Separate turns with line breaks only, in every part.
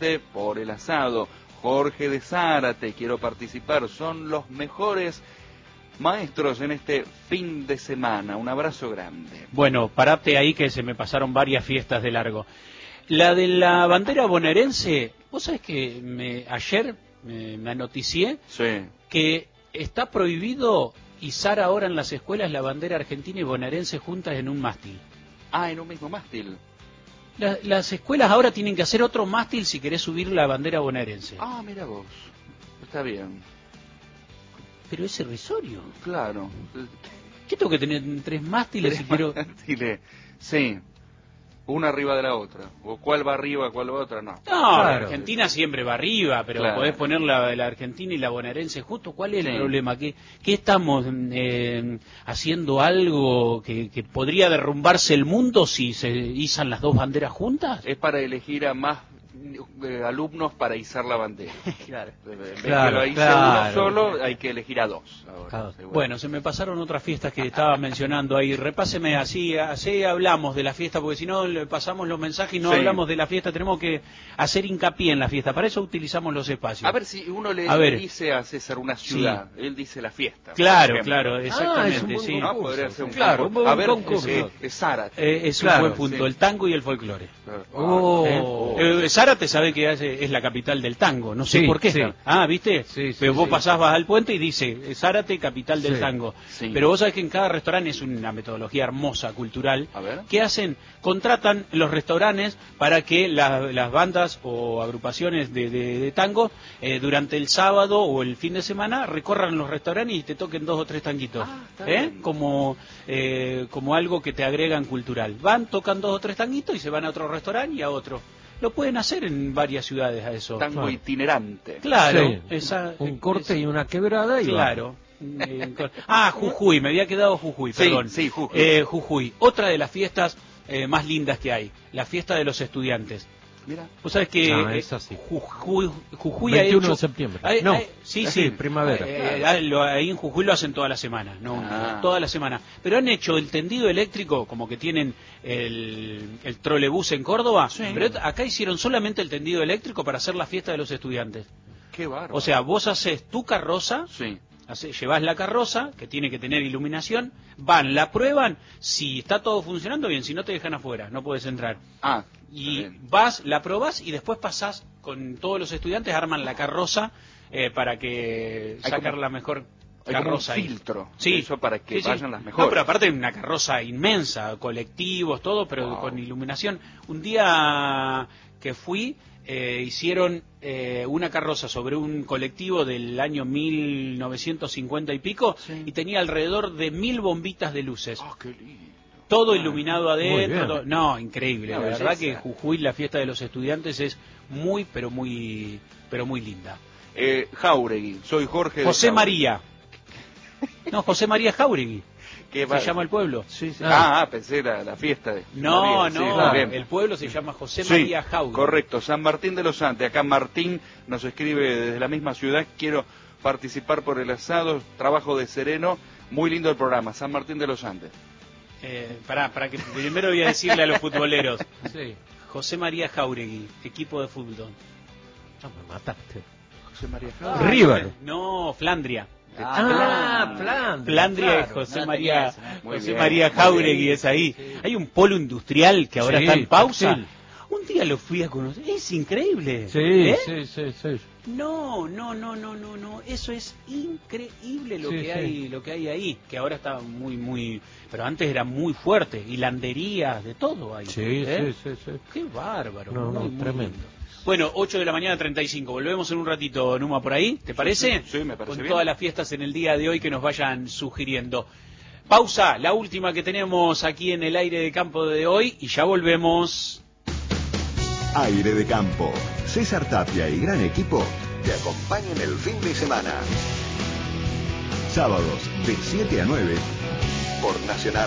estudiante por el asado. Jorge de Zárate, quiero participar, son los mejores maestros en este fin de semana. Un abrazo grande.
Bueno, parate ahí que se me pasaron varias fiestas de largo. La de la bandera bonaerense, vos sabés que ayer me anoticié que está prohibido izar ahora en las escuelas la bandera argentina y bonaerense juntas en un mástil.
Ah, en un mismo mástil.
Las escuelas ahora tienen que hacer otro mástil si querés subir la bandera bonaerense.
Ah, mira vos. Está bien.
Pero es irrisorio.
Claro.
¿Qué tengo que tener 3 mástiles si quiero...?
Sí. Una arriba de la otra. O cuál va arriba, cuál va otra, no.
No, claro. Argentina siempre va arriba, pero claro, podés poner la Argentina y la bonaerense justo. ¿Cuál es el problema? ¿Qué estamos haciendo algo que podría derrumbarse el mundo si se izan las dos banderas juntas?
Es para elegir a más alumnos para izar la bandera.
Claro.
Uno solo, hay que elegir a 2 ahora.
Bueno, se me pasaron otras fiestas que estaba mencionando ahí. Repáseme así hablamos de la fiesta, porque si no le pasamos los mensajes y no hablamos de la fiesta. Tenemos que hacer hincapié en la fiesta. Para eso utilizamos los espacios.
A ver si uno le dice a César una ciudad, él dice la fiesta.
Claro, exactamente.
Es un buen concurso, podría ser un
concurso.
A ver, Zárate.
Es un buen punto, el tango y el folclore. Zárate sabe que es la capital del tango, no sé por qué. ¿Viste? Pero vos vas al puente y dice Zárate, capital del tango. Pero vos sabés que en cada restaurante es una metodología hermosa, cultural. ¿Qué hacen? Contratan los restaurantes para que las bandas o agrupaciones de tango durante el sábado o el fin de semana recorran los restaurantes y te toquen 2 o 3 tanguitos. Como algo que te agregan cultural. Van, tocan 2 o 3 tanguitos y se van a otro restaurante y a otro. Lo pueden hacer en varias ciudades a eso.
Tango itinerante.
Claro.
Un corte y una quebrada. Y
claro. Jujuy, me había quedado Jujuy, perdón.
Sí, Jujuy.
Jujuy, otra de las fiestas más lindas que hay, la fiesta de los estudiantes.
Mira.
Vos sabés que Jujuy
21 de septiembre.
Sí,
primavera.
Ahí en Jujuy lo hacen toda la semana, toda la semana. Pero han hecho el tendido eléctrico, como que tienen el trolebús en Córdoba, pero acá hicieron solamente el tendido eléctrico para hacer la fiesta de los estudiantes.
Qué bárbaro.
O sea, vos haces tu carroza, llevas la carroza, que tiene que tener iluminación, van, la prueban, si está todo funcionando bien, si no te dejan afuera, no puedes entrar. Y vas, la probás y después pasás con todos los estudiantes, arman la carroza para que sacar la mejor carroza.
Hay como un filtro,
sí,
eso para que vayan las mejores.
No, pero aparte una carroza inmensa, colectivos, todo, pero con iluminación. Un día que fui, hicieron una carroza sobre un colectivo del año 1950 y pico y tenía alrededor de 1000 bombitas de luces.
Qué lindo.
Todo iluminado adentro. No, increíble. La verdad que Jujuy, la fiesta de los estudiantes, es muy, pero muy linda.
Jáuregui, soy Jorge.
José María. No, José María Jáuregui.
Se
llama el pueblo.
Pensé la fiesta.
No, el pueblo se llama José María Jáuregui.
Correcto, San Martín de los Andes. Acá Martín nos escribe desde la misma ciudad. Quiero participar por el asado, trabajo de sereno. Muy lindo el programa, San Martín de los Andes.
Para que primero voy a decirle a los futboleros. José María Jáuregui, equipo de fútbol.
No, me mataste.
José María Jáuregui.
River.
No, Flandria.
Flandria
y José María Jáuregui es ahí. Hay un polo industrial que ahora está en pausa. Un día lo fui a conocer, es increíble.
Sí.
No, eso es increíble lo que hay ahí, que ahora está muy, pero antes era muy fuerte, hilanderías, de todo ahí.
Sí.
Qué bárbaro.
Muy tremendo.
Bueno, 8 de la mañana 35, volvemos en un ratito, Numa, por ahí, ¿te parece?
Sí, me parece
Con
bien.
todas las fiestas en el día de hoy que nos vayan sugiriendo. Pausa, la última que tenemos aquí en el aire de campo de hoy, y ya volvemos.
Aire de campo. César Tapia y gran equipo te acompañan el fin de semana. Sábados de 7 a 9 por Nacional.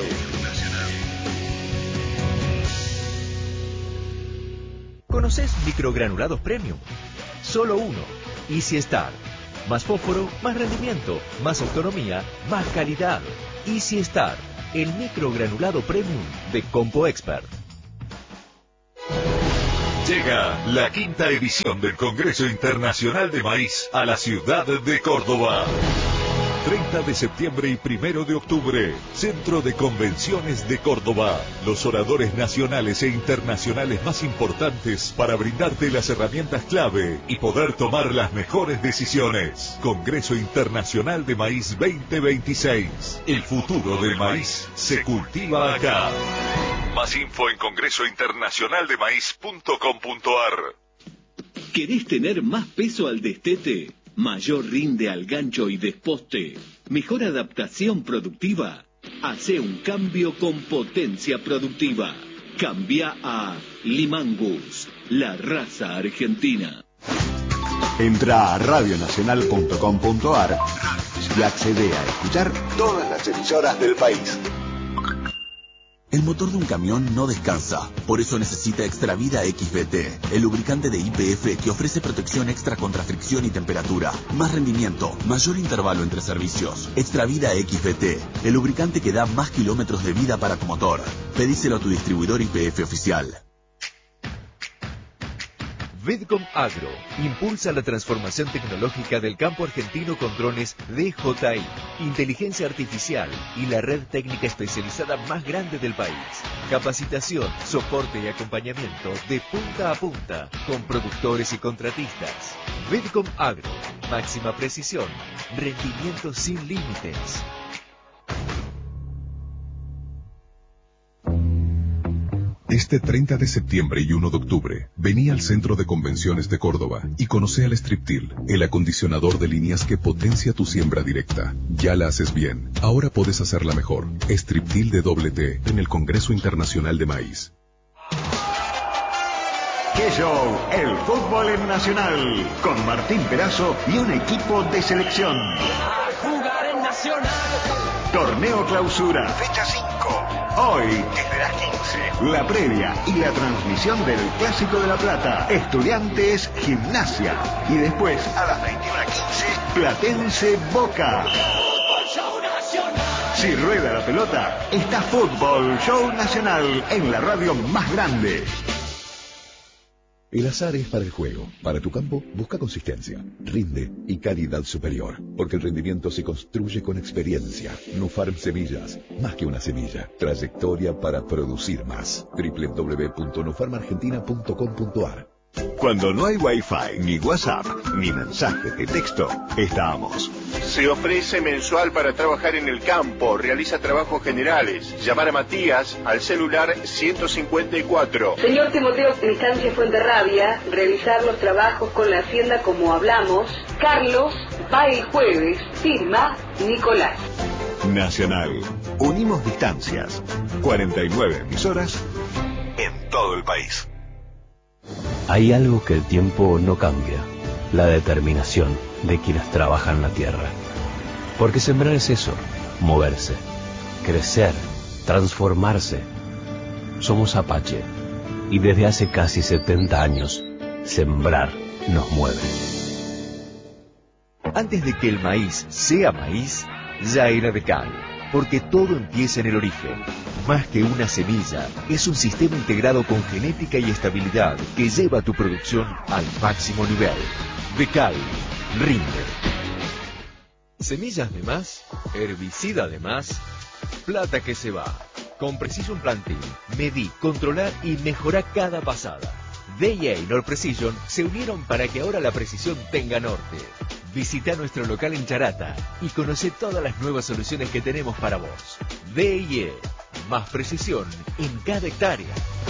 ¿Conoces microgranulados premium? Solo uno. Easy Star. Más fósforo, más rendimiento, más autonomía, más calidad. Easy Star, el microgranulado premium de Compo Expert. Llega la 5ª edición del Congreso Internacional de Maíz a la ciudad de Córdoba. 30 de septiembre y 1 de octubre, Centro de Convenciones de Córdoba. Los oradores nacionales e internacionales más importantes para brindarte las herramientas clave y poder tomar las mejores decisiones. Congreso Internacional de Maíz 2026. El futuro del maíz se cultiva acá. Más info en congresointernacionaldemaíz.com.ar.
¿Querés tener más peso al destete? Mayor rinde al gancho y desposte, mejor adaptación productiva. Hace un cambio con potencia productiva. Cambia a Limangus, la raza argentina.
Entra a radionacional.com.ar y accede a escuchar todas las emisoras del país.
El motor de un camión no descansa, por eso necesita Extravida XBT, el lubricante de YPF que ofrece protección extra contra fricción y temperatura, más rendimiento, mayor intervalo entre servicios. Extravida XBT, el lubricante que da más kilómetros de vida para tu motor. Pedíselo a tu distribuidor YPF oficial.
Vedcom Agro impulsa la transformación tecnológica del campo argentino con drones DJI, inteligencia artificial y la red técnica especializada más grande del país. Capacitación, soporte y acompañamiento de punta a punta con productores y contratistas. Vedcom Agro, máxima precisión, rendimiento sin límites.
Este 30 de septiembre y 1 de octubre, vení al Centro de Convenciones de Córdoba y conoce al Striptil, el acondicionador de líneas que potencia tu siembra directa. Ya la haces bien, ahora podés hacerla mejor. Striptil de T en el Congreso Internacional de Maíz.
¡Qué show! El fútbol en Nacional, con Martín Perazo y un equipo de selección.
A jugar en Nacional.
Torneo Clausura, fecha 5. Hoy, desde las 15, la previa y la transmisión del Clásico de La Plata, Estudiantes Gimnasia. Y después, a las 21:15, Platense Boca. Si rueda la pelota, está Fútbol Show Nacional en la radio más grande.
El azar es para el juego. Para tu campo, busca consistencia, rinde y calidad superior. Porque el rendimiento se construye con experiencia. Nufarm Semillas, más que una semilla. Trayectoria para producir más. www.nufarmargentina.com.ar.
Cuando no hay Wi-Fi, ni WhatsApp, ni mensajes de texto, estamos.
Se ofrece mensual para trabajar en el campo, realiza trabajos generales. Llamar a Matías al celular 154.
Señor Timoteo Instancia Fuenterrabia, realizar los trabajos con la hacienda como hablamos. Carlos va el jueves, firma Nicolás.
Nacional. Unimos distancias. 49 emisoras en todo el país.
Hay algo que el tiempo no cambia, la determinación de quienes trabajan la tierra. Porque sembrar es eso, moverse, crecer, transformarse. Somos Apache, y desde hace casi 70 años, sembrar nos mueve.
Antes de que el maíz sea maíz, ya era Becal. Porque todo empieza en el origen. Más que una semilla, es un sistema integrado con genética y estabilidad que lleva tu producción al máximo nivel. Becal, rinde.
Semillas de más, herbicida de más, plata que se va. Con Precision Planting, medí, controlar y mejorar cada pasada. DIA y Nord Precision se unieron para que ahora la precisión tenga norte. Visita nuestro local en Charata y conoce todas las nuevas soluciones que tenemos para vos. DIE, más precisión en cada hectárea.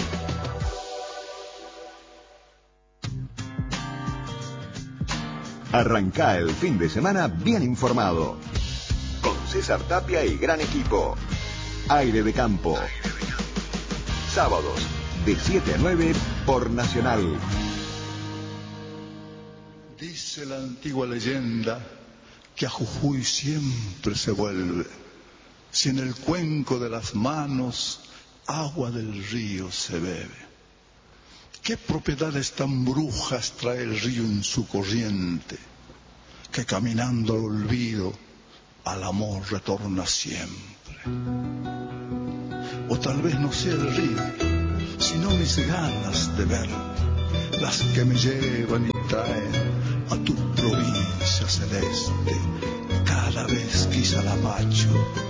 Arrancá el fin de semana bien informado. Con César Tapia y gran equipo. Aire de Campo. Sábados, de 7 a 9 por Nacional.
Dice la antigua leyenda que a Jujuy siempre se vuelve, si en el cuenco de las manos agua del río se bebe. ¿Qué propiedades tan brujas trae el río en su corriente, que caminando al olvido al amor retorna siempre? O tal vez no sea el río, sino mis ganas de ver las que me llevan y traen a tu provincia celeste. Cada vez que Salamacho